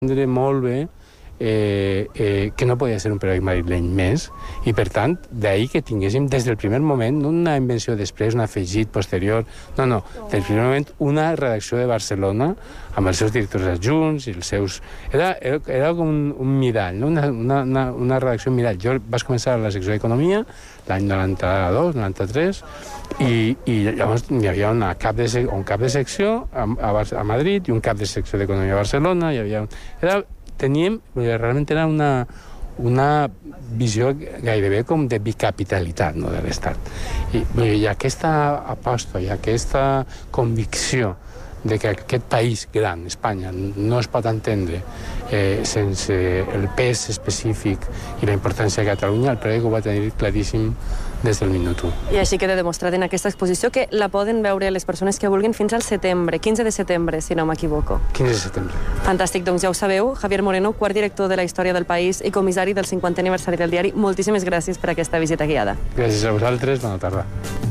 entendre molt bé que no podia ser un periòdic madrileny més, i per tant, d'ahir que tinguéssim des del primer moment, no una invenció després, un afegit posterior, no, del primer moment, una redacció de Barcelona, amb els seus directors adjunts i els seus... Era com un mirall, no? una redacció mirall. Jo vaig començar a la secció d'Economia l'any 92, 93, i llavors hi havia un cap de secció a Madrid i un cap de secció d'Economia a Barcelona, realment era una visió gairebé com de bicapitalitat, no, de l'Estat. I aquesta aposta i aquesta convicció de que aquest país gran, Espanya, no es pot entendre sense el pes específic i la importància de Catalunya, el periòdic ho va tenir claríssim des del minut 1. I així queda demostrat en aquesta exposició que la poden veure les persones que vulguin fins al setembre, 15 de setembre, si no m'equivoco. 15 de setembre. Fantàstic, doncs ja ho sabeu. Javier Moreno, quart director de la Història del País i comissari del 50è aniversari del diari, moltíssimes gràcies per aquesta visita guiada. Gràcies a vosaltres, bona tarda.